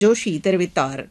ஜோஷி தெரிவித்தார்.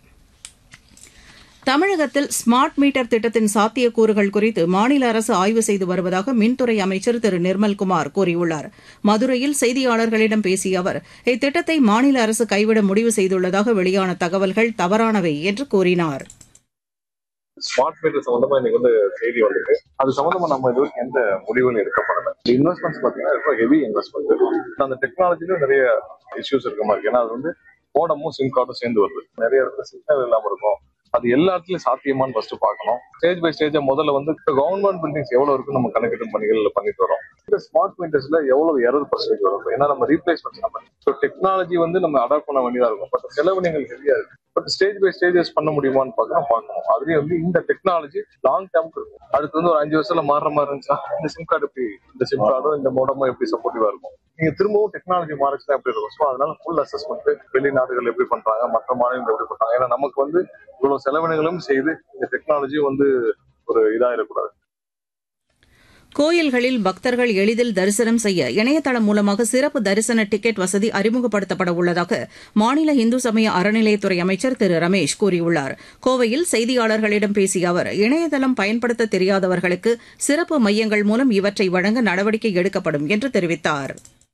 தமிழகத்தில் smart meter திட்டத்தின் சாத்தியக்கூறுகள் குறித்து மாநில அரசு ஆய்வு செய்து வருவதாக மின்துறை அமைச்சர் திரு நிர்மல்குமார் கூறியுள்ளார். மதுரையில் செய்தியாளர்களிடம் பேசிய அவர், இத்திட்டத்தை மாநில அரசு கைவிட முடிவு செய்துள்ளதாக வெளியான தகவல்கள் தவறானவை என்று கூறினார். ஸ்மார்ட் மீட்டர் சம்பந்தமா இன்னைக்கு செய்தி வந்திருக்கு. அது சம்பந்தமா நம்ம இது வரைக்கும் எந்த முடிவுகளும் எடுக்கப்படல. இன்வெஸ்ட்மெண்ட்ஸ் பாத்தீங்கன்னா ரொம்ப ஹெவி இன்வெஸ்ட்மெண்ட். அந்த டெக்னாலஜிலும் நிறைய இஷ்யூஸ் இருக்க மாதிரி. ஏன்னா அது மோடமும் சிம் கார்டும் சேர்ந்து வருது. நிறைய இடத்துல சிக்னல் இல்லாம இருக்கும். அது எல்லா இடத்துலயும் சாத்தியமானு ஃபர்ஸ்ட் பார்க்கணும். ஸ்டேஜ் பை ஸ்டேஜா முதல்ல கவர்மெண்ட் பில்டிங்ஸ் எவ்வளவு இருக்கு நம்ம கணக்கெடும் பணிகள் பண்ணிட்டு வரோம். இந்த ஸ்மார்ட் மீட்டர்ஸ்ல எவ்வளவு எரர் பர்சன்டேஜ் வரும். ஏன்னா நம்ம ரீப்ளேஸ்மெண்ட் நம்ம டெக்னாலஜி நம்ம அடாப்ட் பண்ண வேண்டியதா இருக்கும். பட் செலவு நீங்கள் ஹெவியா இருக்கு. பட் ஸ்டேஜ் பை ஸ்டேஜஸ் பண்ண முடியுமான்னு பார்க்கணும். அதுலயும் இந்த டெக்னாலஜி லாங் டேர்முக்கு இருக்கும். அடுத்து ஒரு 5 வருஷத்துல மாறுற மாதிரி இருந்துச்சுன்னா இந்த சிம் கார்டு எப்படி, இந்த சிம் கார்டும் இந்த மோடமும் எப்படி சப்போர்ட்டிவா இருக்கும். நீங்க திரும்பவும் டெக்னாலஜி மாறிச்சுன்னா எப்படி இருக்கும். ஸோ அதனால ஃபுல் அசஸ்மெண்ட் வெளிநாடுகள் எப்படி பண்றாங்க, மற்ற மாநிலங்கள் எப்படி பண்றாங்க. ஏன்னா நமக்கு இவ்வளவு செலவினங்களும் செய்து இந்த டெக்னாலஜி ஒரு இதாயிடக்கூடாது. கோயில்களில் பக்தர்கள் எளிதில் தரிசனம் செய்ய இணையதளம் மூலமாக சிறப்பு தரிசன டிக்கெட் வசதி அறிமுகப்படுத்தப்பட உள்ளதாக மாநில இந்து சமய அறநிலையத்துறை அமைச்சர் திரு ரமேஷ் கூறியுள்ளார். கோவையில் செய்தியாளர்களிடம் பேசிய அவர், இணையதளம் பயன்படுத்த தெரியாதவர்களுக்கு சிறப்பு மையங்கள் மூலம் இவற்றை வழங்க நடவடிக்கை எடுக்கப்படும் என்று தெரிவித்தார்.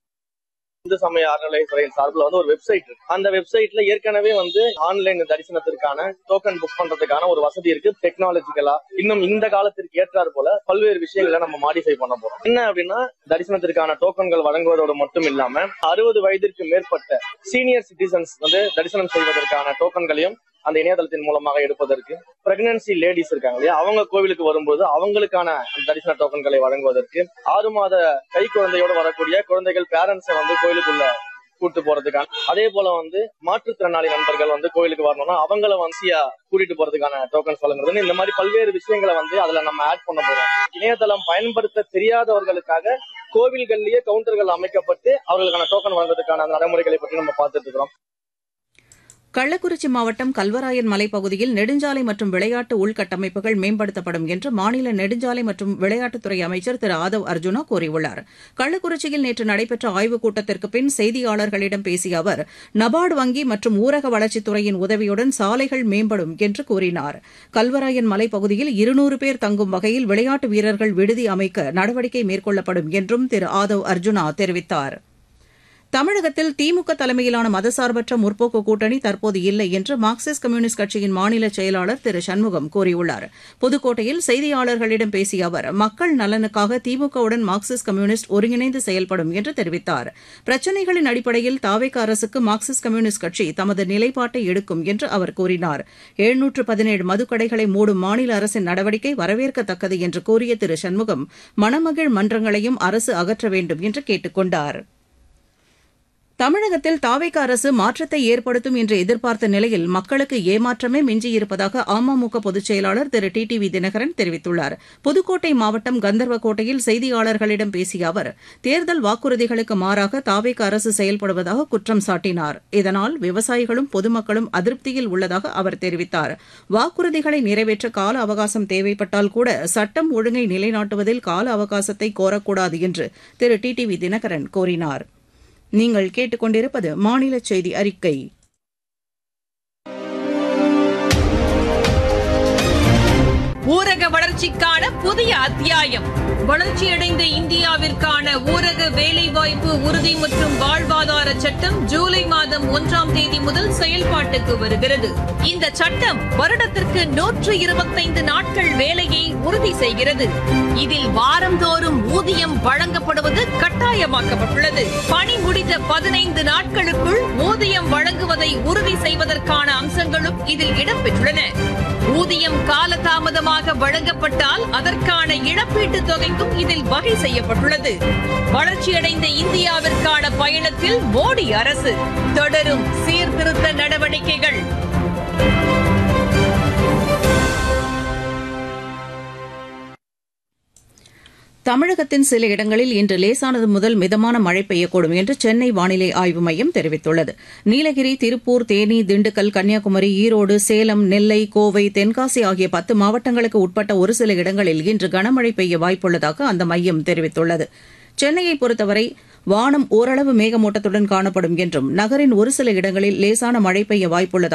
இந்து சமய அறநிலையத்துறையின் சார்பில் ஒரு வெப்சைட் இருக்கு. அந்த வெப்சைட்ல ஏற்கனவே ஆன்லைன் தரிசனத்திற்கான டோக்கன் புக் பண்றதுக்கான ஒரு வசதி இருக்கு. டெக்னாலஜிக்கலா இன்னும் இந்த காலத்திற்கு ஏற்றாறு போல பல்வேறு விஷயங்களை நம்ம மாடிஃபை பண்ண போறோம். என்ன அப்படின்னா, தரிசனத்திற்கான டோக்கன்கள் வழங்குவதோடு மட்டும் இல்லாம 60 வயதிற்கு மேற்பட்ட சீனியர் சிட்டிசன்ஸ் தரிசனம் செய்வதற்கான டோக்கன்களையும் அந்த இணையதளத்தின் மூலமாக எடுப்பதற்கு, பிரெக்னன்சி லேடிஸ் இருக்காங்க இல்லையா, அவங்க கோவிலுக்கு வரும்போது அவங்களுக்கான தரிசன டோக்கன்களை வழங்குவதற்கு, 6 மாத கை குழந்தையோடு வரக்கூடிய குழந்தைகள் பேரண்ட்ஸை கோயிலுக்குள்ள கூட்டு போறதுக்கான, அதே போல மாற்றுத்திறனாளி நண்பர்கள் கோயிலுக்கு வரணும்னா அவங்கள கூட்டிட்டு போறதுக்கான டோக்கன்ஸ் வழங்குறது, இந்த மாதிரி பல்வேறு விஷயங்களை அதுல நம்ம ஆட் பண்ண போறோம். இணையதளம் பயன்படுத்த தெரியாதவர்களுக்காக கோவில்கள்லயே கவுண்டர்கள் அமைக்கப்பட்டு அவர்களுக்கான டோக்கன் வழங்குவதற்கான நடைமுறைகளை பற்றி நம்ம பார்த்துட்டு இருக்கிறோம். கள்ளக்குறிச்சி மாவட்டம் கல்வராயன் மலைப்பகுதியில் நெடுஞ்சாலை மற்றும் விளையாட்டு உள்கட்டமைப்புகள் மேம்படுத்தப்படும் என்று மாநில நெடுஞ்சாலை மற்றும் விளையாட்டுத்துறை அமைச்சர் திரு ஆதவ் அர்ஜுனா கூறியுள்ளார். கள்ளக்குறிச்சியில் நேற்று நடைபெற்ற ஆய்வுக் கூட்டத்திற்கு பின் செய்தியாளர்களிடம் பேசிய அவர், நபார்டு வங்கி மற்றும் ஊரக வளர்ச்சித்துறையின் உதவியுடன் சாலைகள் மேம்படும் என்று கூறினார். கல்வராயன் மலைப்பகுதியில் 200 பேர் தங்கும் வகையில் விளையாட்டு வீரர்கள் விடுதி அமைக்க நடவடிக்கை மேற்கொள்ளப்படும் என்றும் திரு ஆதவ் அர்ஜுனா தெரிவித்தார். தமிழகத்தில் திமுக தலைமையிலான மதசார்பற்ற முற்போக்கு கூட்டணி தற்போது இல்லை என்று மார்க்சிஸ்ட் கம்யூனிஸ்ட் கட்சியின் மாநில செயலாளர் திரு சண்முகம் கூறியுள்ளார். புதுக்கோட்டையில் செய்தியாளர்களிடம் பேசிய அவர், மக்கள் நலனுக்காக திமுகவுடன் மார்க்சிஸ்ட் கம்யூனிஸ்ட் ஒருங்கிணைந்து செயல்படும் என்று தெரிவித்தார். பிரச்சினைகளின் அடிப்படையில் தாவேகா அரசுக்கு மார்க்சிஸ்ட் கம்யூனிஸ்ட் கட்சி தமது நிலைப்பாட்டை எடுக்கும் என்று அவர் கூறினார். 717 மதுக்கடைகளை மூடும் மாநில அரசின் நடவடிக்கை வரவேற்கத்தக்கது என்று கூறிய திரு சண்முகம், மணமகிழ் மன்றங்களையும் அரசு அகற்ற வேண்டும் என்று கேட்டுக் கொண்டார். தமிழகத்தில் தாவேகா அரசு மாற்றத்தை ஏற்படுத்தும் என்று எதிர்பார்த்த நிலையில் மக்களுக்கு ஏமாற்றமே மிஞ்சியிருப்பதாக அமமுக பொதுச் செயலாளர் திரு டிடிவி தினகரன் தெரிவித்துள்ளார். புதுக்கோட்டை மாவட்டம் கந்தர்வக்கோட்டையில் செய்தியாளர்களிடம் பேசிய அவர், தேர்தல் வாக்குறுதிகளுக்கு மாறாக தாவேகா அரசு செயல்படுவதாக குற்றம் சாட்டினார். இதனால் விவசாயிகளும் பொதுமக்களும் அதிருப்தியில் உள்ளதாக அவர் தெரிவித்தார். வாக்குறுதிகளை நிறைவேற்ற கால அவகாசம் தேவைப்பட்டால் கூட சட்டம் ஒழுங்கை நிலைநாட்டுவதில் கால அவகாசத்தை கோரக்கூடாது என்று திரு டிடிவி தினகரன் கூறினார். நீங்கள் கேட்டுக்கொண்டிருப்பது மாநில செய்தி அறிக்கை. ஊரக வளர்ச்சிக்கான புதிய அத்தியாயம். வளர்ச்சியடைந்த இந்தியாவிற்கான ஊரக வேலைவாய்ப்பு உறுதி மற்றும் வாழ்வாதார சட்டம் ஜூலை மாதம் 1ஆம் தேதி முதல் செயல்பாட்டுக்கு வருகிறது. இந்த சட்டம் வருடத்திற்கு 125 நாட்கள் வேலையை உறுதி செய்கிறது. இதில் வாரந்தோறும் ஊதியம் வழங்கப்படுவது கட்டாயமாக்கப்பட்டுள்ளது. பணி முடிந்த 15 நாட்களுக்குள் ஊதியம் வழங்குவதை உறுதி செய்வதற்கான அம்சங்களும் இதில் இடம்பெற்றுள்ளன. ஊதியம் காலதாமதமாக வழங்கப்பட்டால் அதற்கான இழப்பீட்டுத் தொகைக்கும் இதில் வகை செய்யப்பட்டுள்ளது. வளர்ச்சியடைந்த இந்தியாவிற்கான பயணத்தில் மோடி அரசு தொடரும் சீர்திருத்த நடவடிக்கைகள். தமிழகத்தின் சில இடங்களில் இன்று லேசானது முதல் மிதமான மழை பெய்யக்கூடும் என்று சென்னை வானிலை ஆய்வு மையம் தெரிவித்துள்ளது. நீலகிரி, திருப்பூர், தேனி, திண்டுக்கல், கன்னியாகுமரி, ஈரோடு, சேலம், நெல்லை, கோவை, தென்காசி ஆகிய 10 மாவட்டங்களுக்கு உட்பட்ட ஒரு சில இடங்களில் இன்று கனமழை பெய்ய வாய்ப்புள்ளதாக அந்த மையம் தெரிவித்துள்ளது. சென்னையை பொறுத்தவரை வானம் ஓரளவு மேகமூட்டத்துடன் காணப்படும் என்றும் நகரின் ஒரு சில இடங்களில் லேசான மழை பெய்ய வாய்ப்புள்ளதாக